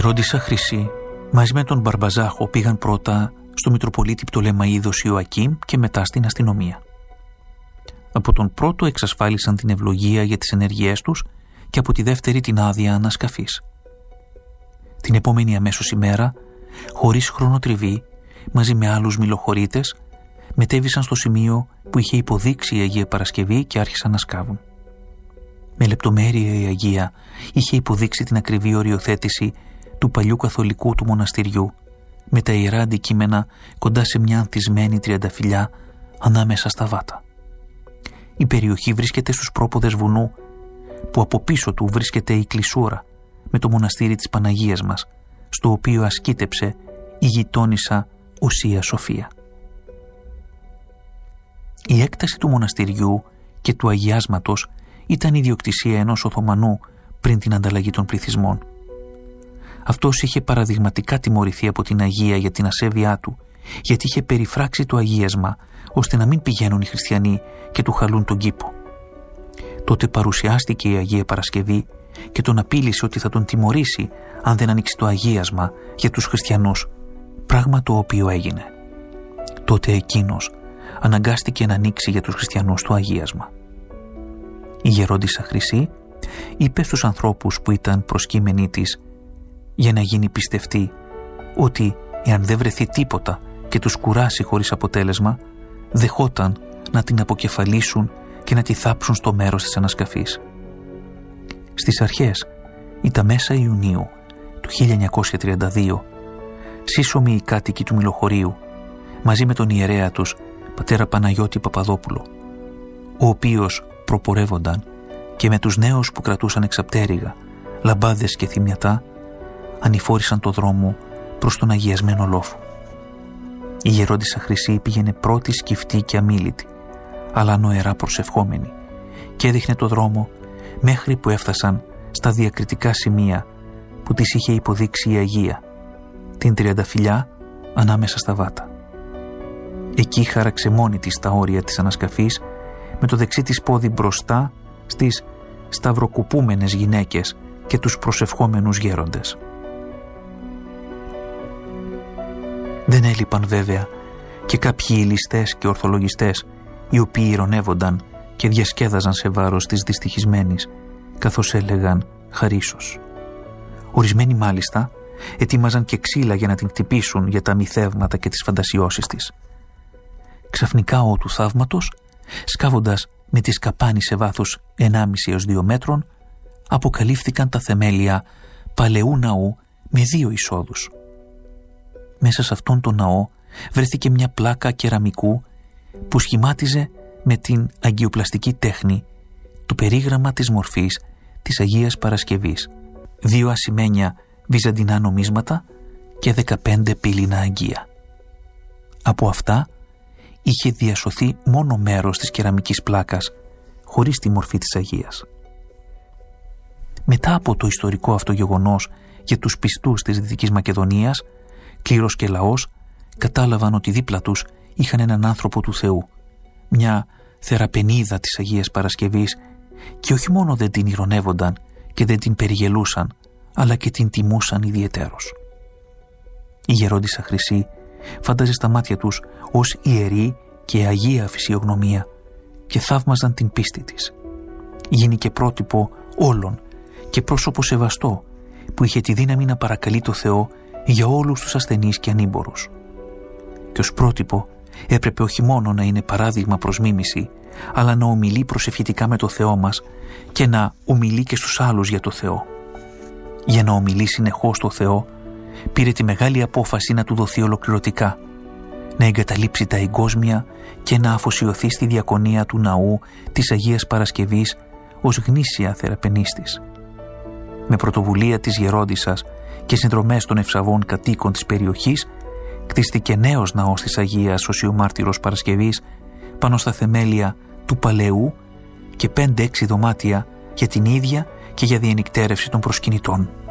Γερόντισσα Χρυσή μαζί με τον Μπαρμπαζάχο πήγαν πρώτα στο Μητροπολίτη Πτολεμαΐδος Ιωακήμ και μετά στην αστυνομία. Από τον πρώτο εξασφάλισαν την ευλογία για τις ενεργειές τους και από τη δεύτερη την άδεια ανασκαφής. Την επόμενη αμέσως ημέρα, χωρίς χρονοτριβή, μαζί με άλλους μιλοχωρίτες, μετέβησαν στο σημείο που είχε υποδείξει η Αγία Παρασκευή και άρχισαν να σκάβουν. Με λεπτομέρεια η Αγία είχε υποδείξει την ακριβή οριοθέτηση του παλιού καθολικού του μοναστηριού, με τα ιερά αντικείμενα κοντά σε μια ανθισμένη τριανταφυλλιά ανάμεσα στα βάτα. Η περιοχή βρίσκεται στους πρόποδες βουνού, που από πίσω του βρίσκεται η κλεισούρα με το μοναστήρι της Παναγίας μας, στο οποίο ασκήτεψε η γειτόνισσα Οσία Σοφία. Η έκταση του μοναστηριού και του αγιάσματος ήταν ιδιοκτησία ενός Οθωμανού πριν την ανταλλαγή των πληθυσμών. Αυτός είχε παραδειγματικά τιμωρηθεί από την Αγία για την ασέβειά του, γιατί είχε περιφράξει το αγίασμα ώστε να μην πηγαίνουν οι χριστιανοί και του χαλούν τον κήπο. Τότε παρουσιάστηκε η Αγία Παρασκευή και τον απείλησε ότι θα τον τιμωρήσει αν δεν ανοίξει το αγίασμα για τους χριστιανούς, πράγμα το οποίο έγινε. Τότε εκείνος αναγκάστηκε να ανοίξει για τους χριστιανούς το αγίασμα. Η Γερόντισσα Χρυσή είπε στους ανθρώπους που ήταν προσκύμενοι της για να γίνει πιστευτή ότι εάν δεν βρεθεί τίποτα και τους κουράσει χωρίς αποτέλεσμα, δεχόταν να την αποκεφαλίσουν και να τη θάψουν στο μέρος της ανασκαφής. Στις αρχές ή τα μέσα Ιουνίου του 1932, σύσσωμοι οι κάτοικοι του Μιλοχωρίου μαζί με τον ιερέα τους πατέρα Παναγιώτη Παπαδόπουλο, ο οποίος προπορεύονταν και με τους νέους που κρατούσαν εξαπτέρυγα, λαμπάδες και θυμιατά, ανηφόρησαν το δρόμο προς τον αγιασμένο λόφο. Η Γερόντισσα Χρυσή πήγαινε πρώτη σκυφτή και αμίλητη, αλλά νοερά προσευχόμενη, και έδειχνε το δρόμο μέχρι που έφτασαν στα διακριτικά σημεία που της είχε υποδείξει η Αγία, την τριανταφυλλιά ανάμεσα στα βάτα. Εκεί χάραξε μόνη της τα όρια της ανασκαφής, με το δεξί της πόδι μπροστά στις σταυροκουπούμενες γυναίκες και τους προσευχόμενους γέροντες. Δεν έλειπαν βέβαια και κάποιοι ληστές και ορθολογιστές, οι οποίοι ειρωνεύονταν και διασκέδαζαν σε βάρος της δυστυχισμένης, καθώς έλεγαν χαρίσως. Ορισμένοι μάλιστα ετοίμαζαν και ξύλα για να την χτυπήσουν για τα μυθεύματα και τις φαντασιώσεις της. Ξαφνικά ο του θαύματος, σκάβοντας με τη σκαπάνη σε βάθος 1,5 έως 2 μέτρων, αποκαλύφθηκαν τα θεμέλια παλαιού ναού με 2 εισόδους. Μέσα σε αυτόν τον ναό βρέθηκε μια πλάκα κεραμικού που σχημάτιζε με την αγγιοπλαστική τέχνη το περίγραμμα της μορφής της Αγίας Παρασκευής, 2 ασημένια βυζαντινά νομίσματα και 15 πύληνα αγγεία. Από αυτά είχε διασωθεί μόνο μέρος της κεραμικής πλάκας, χωρίς τη μορφή της Αγίας. Μετά από το ιστορικό αυτό γεγονός για τους πιστούς της Δυτικής Μακεδονίας, κλήρος και λαός κατάλαβαν ότι δίπλα τους είχαν έναν άνθρωπο του Θεού, μια θεραπενίδα της Αγίας Παρασκευής, και όχι μόνο δεν την ειρωνεύονταν και δεν την περιγελούσαν, αλλά και την τιμούσαν ιδιαιτέρως. Η Γερόντισσα Χρυσή φάνταζε στα μάτια τους ως ιερή και αγία φυσιογνωμία και θαύμαζαν την πίστη της. Γίνηκε πρότυπο όλων και πρόσωπο σεβαστό που είχε τη δύναμη να παρακαλεί το Θεό για όλους τους ασθενείς και ανήμπορους. Και ως πρότυπο έπρεπε όχι μόνο να είναι παράδειγμα προς μίμηση, αλλά να ομιλεί προσευχητικά με το Θεό μας και να ομιλεί και στους άλλους για το Θεό. Για να ομιλεί συνεχώς το Θεό, πήρε τη μεγάλη απόφαση να του δοθεί ολοκληρωτικά, να εγκαταλείψει τα εγκόσμια και να αφοσιωθεί στη διακονία του ναού της Αγίας Παρασκευής ως γνήσια θεραπενίστης. Με πρωτοβουλία της Γερόντισσας και συνδρομές των ευσαβών κατοίκων της περιοχής, κτίστηκε νέος ναός της Αγίας Οσιομάρτυρος Παρασκευής πάνω στα θεμέλια του παλαιού και 5-6 δωμάτια για την ίδια και για διενυκτέρευση των προσκυνητών.